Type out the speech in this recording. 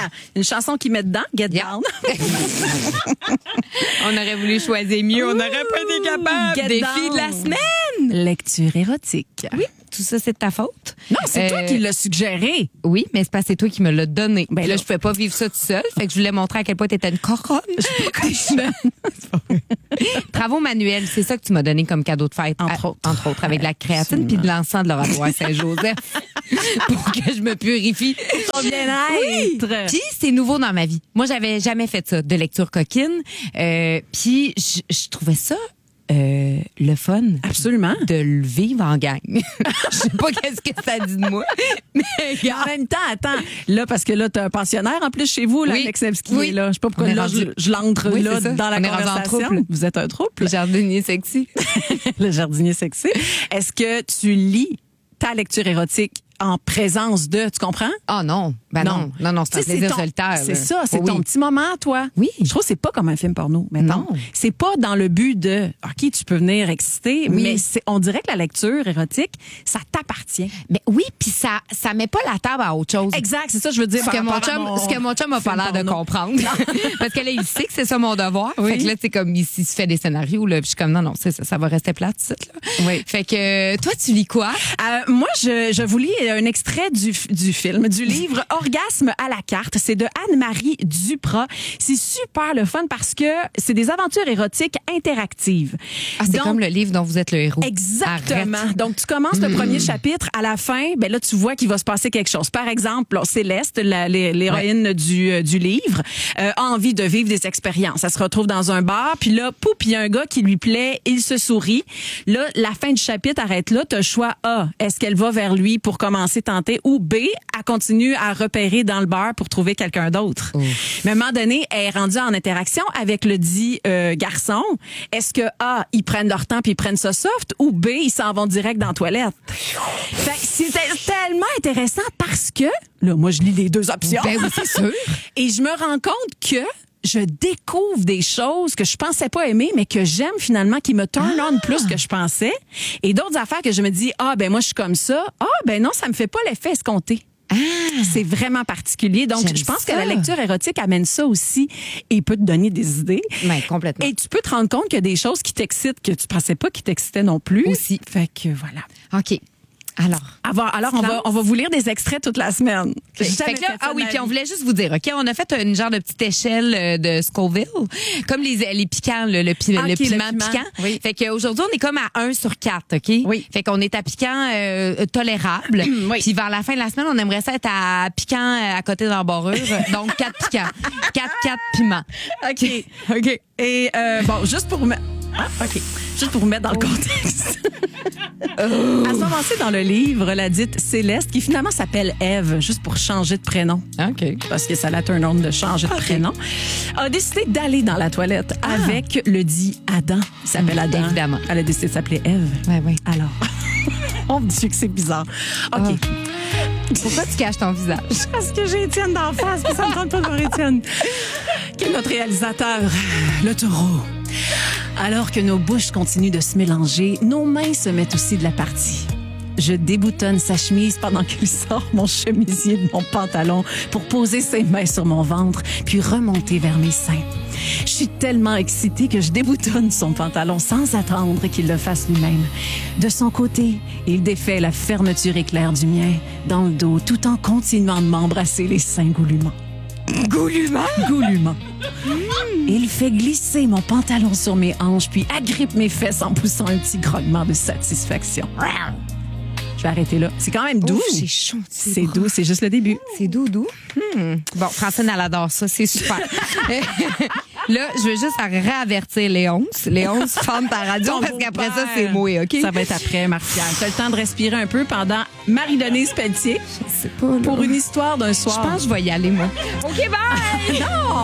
une chanson qui met dedans, Get Down. On aurait voulu choisir mieux. On n'aurait pas été capable. Get Défi Down. de la semaine. Lecture érotique. Oui, tout ça, c'est de ta faute. Non, c'est toi qui l'as suggéré. Oui, mais c'est parce que c'est toi qui me l'as donné. Ben Là, là, je pouvais pas vivre ça tout seul. Fait que je voulais montrer à quel point t'étais une coronne. Travaux manuels, c'est ça que tu m'as donné comme cadeau de fête. Entre autres. avec de la créatine puis de l'encens de l'oratoire Saint-Joseph. Pour que je me purifie. Ton bien-être. Puis c'est nouveau dans ma vie. Moi, j'avais jamais fait ça, de lecture coquine. Puis je trouvais ça le fun. Absolument. De le vivre en gang. Je sais pas qu'est-ce que ça dit de moi. Mais En même temps, attends, là, parce que là, t'as un pensionnaire en plus chez vous, là, Oui. Alex Nevsky Oui. est là. Je sais pas pourquoi On est là, rendu- je l'entre Oui, là c'est ça. dans la On est rendu en conversation. trouble. Vous êtes un trouble. le jardinier sexy. Le jardinier sexy. Est-ce que tu lis ta lecture érotique en présence de, tu comprends? Ah non. Ben non, c'est un Tu sais, plaisir ton- solitaire. C'est là. ça, c'est Oui. ton petit moment, toi. Oui. Je trouve que c'est pas comme un film porno, maintenant. Non. C'est pas dans le but de, OK, tu peux venir exciter, Oui. mais on dirait que la lecture érotique, ça t'appartient. Mais oui, puis ça met pas la table à autre chose. Exact, c'est ça, que je veux dire. Ce par que, mon rapport à chum, ce que mon chum a pas film l'air de porno. comprendre. Parce que là, il sait que c'est ça mon devoir. Oui. Fait que là, c'est comme, il se fait des scénarios, là. Puis je suis comme, non, c'est ça, ça va rester plate, ça, là. Oui. Fait que, toi, tu lis quoi? Moi, je vous lis un extrait du film, du livre Orgasme à la carte. C'est de Anne-Marie Duprat. C'est super le fun parce que c'est des aventures érotiques interactives. Ah, c'est Donc, comme le livre dont vous êtes le héros. Exactement. Arrête. Donc, tu commences le premier chapitre. À la fin, ben là, tu vois qu'il va se passer quelque chose. Par exemple, là, Céleste, l'héroïne du livre, a envie de vivre des expériences. Elle se retrouve dans un bar, puis là, poup, il y a un gars qui lui plaît, il se sourit. Là, la fin du chapitre arrête là. Tu as le choix A. Est-ce qu'elle va vers lui pour commencer tenter? Ou B, elle continue à repérer dans le bar pour trouver quelqu'un d'autre. Mais à un moment donné, elle est rendue en interaction avec le dit garçon. Est-ce que A, ils prennent leur temps puis ils prennent ça soft, ou B, ils s'en vont direct dans la toilette? Fait que c'est tellement intéressant parce que, là, moi, je lis les deux options. Ben oui, c'est sûr. Et je me rends compte que je découvre des choses que je pensais pas aimer, mais que j'aime finalement, qui me turn on plus que je pensais. Et d'autres affaires que je me dis, ben moi, je suis comme ça. Ben non, ça me fait pas l'effet escompté. C'est vraiment particulier. Donc, J'aime je pense ça. que la lecture érotique amène ça aussi et peut te donner des idées. Ben, complètement. Et tu peux te rendre compte qu'il y a des choses qui t'excitent que tu pensais pas qui t'excitaient non plus. Aussi. Fait que voilà. OK. Alors. Alors on va vous lire des extraits toute la semaine. J'ai Fait jamais que là, fait ça de ma puis on vie. voulait juste vous dire, OK, on a fait une genre de petite échelle de Scoville, comme les piquants, le piment piquant. Oui. Fait qu'aujourd'hui, on est comme à 1 sur 4, OK? Oui. Fait qu'on est à piquant tolérable. Oui. Puis vers la fin de la semaine, on aimerait ça être à piquant à côté de l'embarrure. Donc, 4 piquants. 4 piments. OK. OK. Et bon, juste pour vous mettre... OK. Juste pour vous mettre dans le contexte. Elle s'est avancée dans le livre, la dite Céleste, qui finalement s'appelle Ève, juste pour changer de prénom. OK. Parce que ça la turn on de changer de prénom, a décidé d'aller dans la toilette avec le dit Adam. Il s'appelle Adam. Évidemment. Elle a décidé de s'appeler Ève. Ouais. Alors, oh Dieu que c'est bizarre. OK. Pourquoi tu caches ton visage? Parce que j'ai Étienne d'en face, puis ça me tente pas de voir Étienne. Qui est notre réalisateur, le taureau. Alors que nos bouches continuent de se mélanger, nos mains se mettent aussi de la partie. Je déboutonne sa chemise pendant qu'il sort mon chemisier de mon pantalon pour poser ses mains sur mon ventre, puis remonter vers mes seins. Je suis tellement excitée que je déboutonne son pantalon sans attendre qu'il le fasse lui-même. De son côté, il défait la fermeture éclair du mien dans le dos tout en continuant de m'embrasser les seins goulûment. Goulûment. Il fait glisser mon pantalon sur mes hanches puis agrippe mes fesses en poussant un petit grognement de satisfaction. Je vais arrêter là. C'est quand même doux. Ouf, c'est chaud. C'est doux, c'est juste le début. C'est doudou. Bon, Francine, elle adore ça. C'est super. Là, je veux juste réavertir Léonce. Léonce, ferme ta radio Ton parce qu'après ça, beau-père. c'est moué, OK? Ça va être après, Marc-Pierre. T'as le temps de respirer un peu pendant Marie-Denise Pelletier C'est pas, là. pour une histoire d'un Je soir. pense que je vais y aller, moi. OK, bye! Non!